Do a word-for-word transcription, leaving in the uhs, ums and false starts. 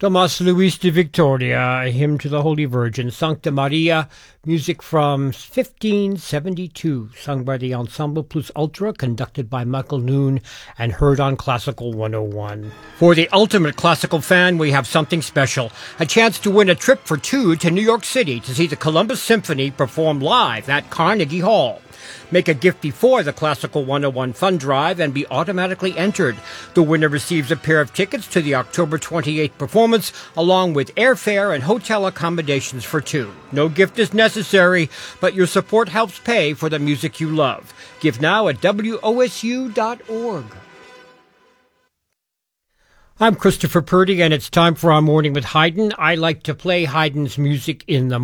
Tomas Luis de Victoria, a hymn to the Holy Virgin, Sancta Maria, music from fifteen seventy-two, sung by the Ensemble Plus Ultra, conducted by Michael Noon, and heard on Classical one oh one. For the ultimate classical fan, we have something special, a chance to win a trip for two to New York City to see the Columbus Symphony perform live at Carnegie Hall. Make a gift before the Classical one oh one Fund Drive and be automatically entered. The winner receives a pair of tickets to the October twenty-eighth performance, along with airfare and hotel accommodations for two. No gift is necessary, but your support helps pay for the music you love. Give now at W O S U dot org. I'm Christopher Purdy, and it's time for our Morning with Haydn. I like to play Haydn's music in the